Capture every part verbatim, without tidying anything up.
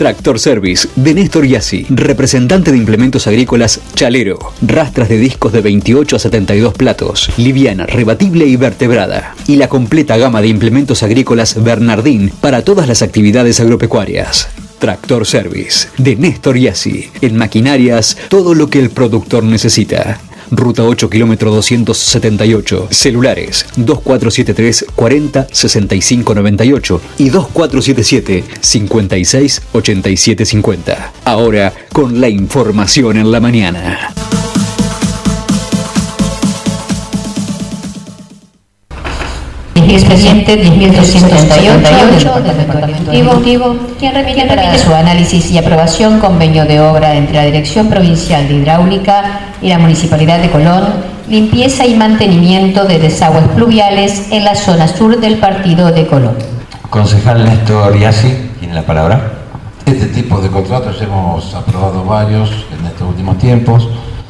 Tractor Service de Néstor Yassi, representante de implementos agrícolas Chalero, rastras de discos de veintiocho a setenta y dos platos, liviana, rebatible y vertebrada, y la completa gama de implementos agrícolas Bernardín para todas las actividades agropecuarias. Tractor Service de Néstor Yassi, en maquinarias, todo lo que el productor necesita. Ruta ocho, kilómetro doscientos setenta y ocho. Celulares dos cuatro siete tres cuarenta sesenta y cinco noventa y ocho y dos cuatro siete siete cincuenta y seis ochenta y siete cincuenta. Ahora con la información en la mañana. Expediente diez mil doscientos treinta y ocho del Departamento Ejecutivo, quien remite para su análisis y aprobación convenio de obra entre la Dirección Provincial de Hidráulica y la Municipalidad de Colón, limpieza y mantenimiento de desagües pluviales en la zona sur del partido de Colón. Concejal Néstor Yassi, tiene la palabra. Este tipo de contratos hemos aprobado varios en estos últimos tiempos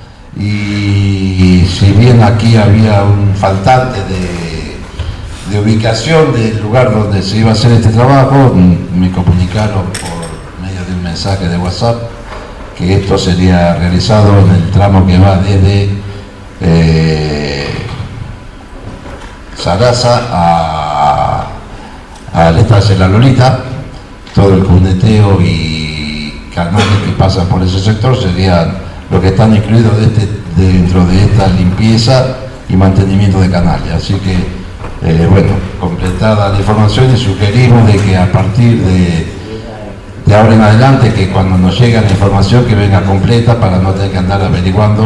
y si bien aquí había un faltante de de ubicación del lugar donde se iba a hacer este trabajo, me comunicaron por medio de un mensaje de WhatsApp que esto sería realizado en el tramo que va desde eh, Sarasa a, al estadio La Lolita. Todo el cuneteo y canales que pasan por ese sector serían los que están incluidos de este, dentro de esta limpieza y mantenimiento de canales. Así que Eh, bueno, completada la información y sugerimos de que a partir de, de ahora en adelante, que cuando nos llegue la información que venga completa para no tener que andar averiguando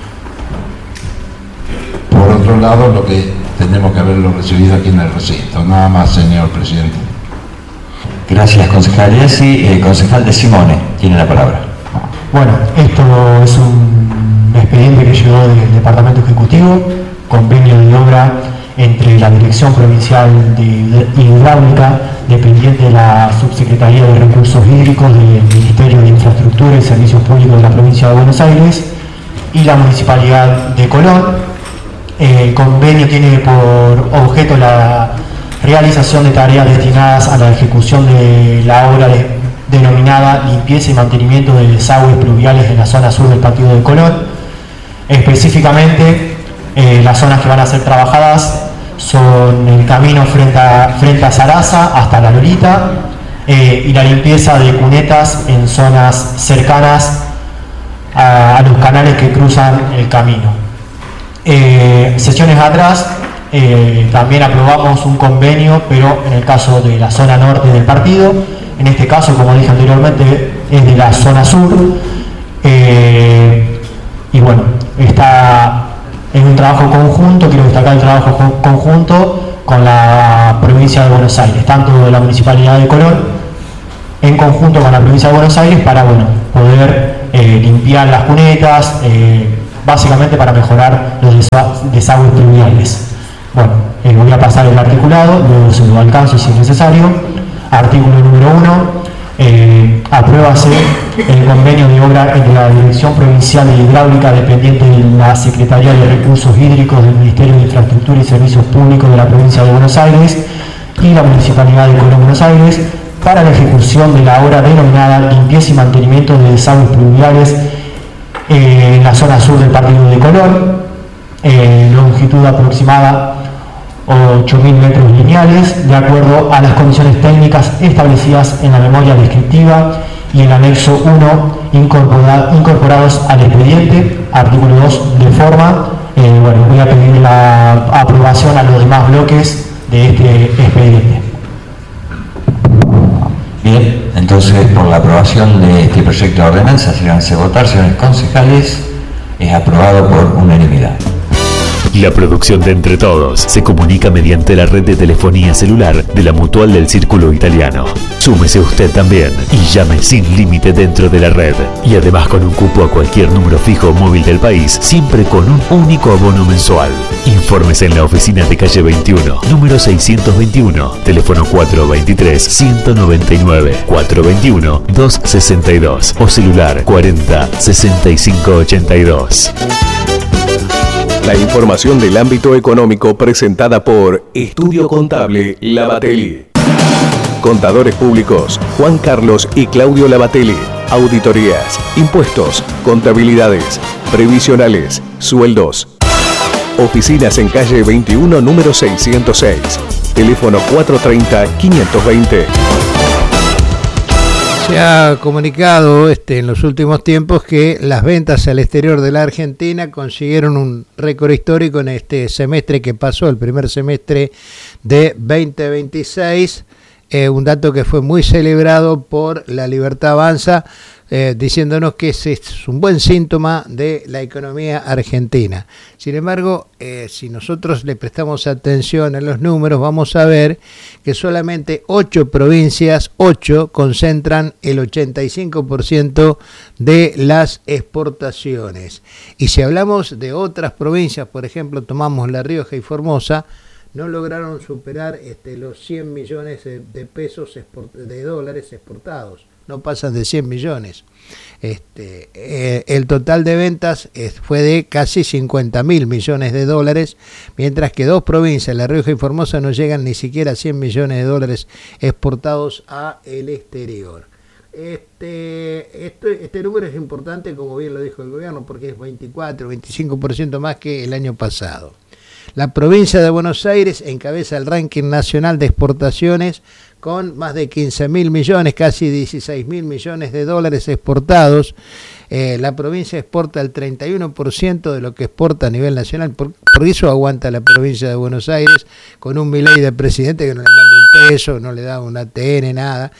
por otro lado lo que tenemos que haberlo recibido aquí en el recinto. Nada más, señor presidente. Gracias, concejal Yassi. Eh, concejal De Simone, tiene la palabra. Bueno, esto es un expediente que llegó del Departamento Ejecutivo, convenio de obra entre la Dirección Provincial de Hidráulica, dependiente de la Subsecretaría de Recursos Hídricos del Ministerio de Infraestructura y Servicios Públicos de la Provincia de Buenos Aires, y la Municipalidad de Colón. El convenio tiene por objeto la realización de tareas destinadas a la ejecución de la obra de, denominada limpieza y mantenimiento de desagües pluviales en la zona sur del partido de Colón. Específicamente, eh, las zonas que van a ser trabajadas son el camino frente a, frente a Sarasa hasta La Lolita, eh, y la limpieza de cunetas en zonas cercanas a, a los canales que cruzan el camino. Eh, sesiones atrás eh, también aprobamos un convenio, pero en el caso de la zona norte del partido, en este caso, como dije anteriormente, es de la zona sur, eh, y bueno, está en un trabajo conjunto. Quiero destacar el trabajo conjunto con la provincia de Buenos Aires, tanto de la Municipalidad de Colón en conjunto con la provincia de Buenos Aires para bueno, poder eh, limpiar las cunetas, eh, básicamente para mejorar los desagües pluviales. Bueno, eh, voy a pasar el articulado, luego se lo alcanzo si es necesario. Artículo número uno. Eh, apruébase el convenio de obra entre la Dirección Provincial de Hidráulica, dependiente de la Secretaría de Recursos Hídricos del Ministerio de Infraestructura y Servicios Públicos de la Provincia de Buenos Aires y la Municipalidad de Colón, Buenos Aires, para la ejecución de la obra denominada limpieza y mantenimiento de desagües pluviales eh, en la zona sur del partido de Colón, eh, longitud aproximada ocho mil metros lineales, de acuerdo a las condiciones técnicas establecidas en la memoria descriptiva y el anexo uno incorpora, incorporados al expediente. Artículo dos, de forma. Eh, bueno, voy a pedir la aprobación a los demás bloques de este expediente. Bien, entonces por la aprobación de este proyecto de ordenanza, si van a votar, señores concejales, es aprobado por unanimidad. La producción de Entre Todos se comunica mediante la red de telefonía celular de la Mutual del Círculo Italiano. Súmese usted también y llame sin límite dentro de la red. Y además con un cupo a cualquier número fijo o móvil del país, siempre con un único abono mensual. Informes en la oficina de calle veintiuno, número seiscientos veintiuno, teléfono cuatro veintitrés, ciento noventa y nueve, cuatro veintiuno, doscientos sesenta y dos o celular cuarenta, sesenta y cinco ochenta y dos. La información del ámbito económico presentada por Estudio Contable Lavatel. Contadores públicos, Juan Carlos y Claudio Labatelli. Auditorías, impuestos, contabilidades, previsionales, sueldos. Oficinas en calle veintiuno, número seiscientos seis. Teléfono cuatrocientos treinta, quinientos veinte. Se ha comunicado este, en los últimos tiempos que las ventas al exterior de la Argentina consiguieron un récord histórico en este semestre que pasó, el primer semestre de veinte veintiséis, eh, un dato que fue muy celebrado por La Libertad Avanza, eh, diciéndonos que ese es un buen síntoma de la economía argentina. Sin embargo, eh, si nosotros le prestamos atención a los números, vamos a ver que solamente ocho provincias, ocho, concentran el ochenta y cinco por ciento de las exportaciones. Y si hablamos de otras provincias, por ejemplo, tomamos La Rioja y Formosa, no lograron superar este, los cien millones de, de pesos export, de dólares exportados. No pasan de cien millones. Este, eh, el total de ventas eh, fue de casi cincuenta mil millones de dólares, mientras que dos provincias, La Rioja y Formosa, no llegan ni siquiera a cien millones de dólares exportados al exterior. Este, este, este número es importante, como bien lo dijo el gobierno, porque es veinticuatro, veinticinco por ciento más que el año pasado. La provincia de Buenos Aires encabeza el ranking nacional de exportaciones con más de quince mil millones, casi dieciséis mil millones de dólares exportados. Eh, la provincia exporta el treinta y uno por ciento de lo que exporta a nivel nacional. Por, por eso aguanta la provincia de Buenos Aires con un Milei de presidente que no le manda un peso, no le da un A T N, nada.